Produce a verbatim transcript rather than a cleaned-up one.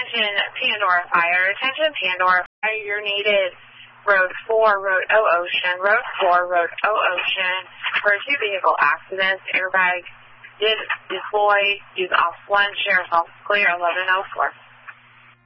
Attention Pandora Fire. Attention Pandora Fire. You're needed. Road four, Road O Ocean. Road four, Road O Ocean. For two vehicle accidents. Airbag did deploy. Use off one. Sheriff's Office clear. eleven oh four.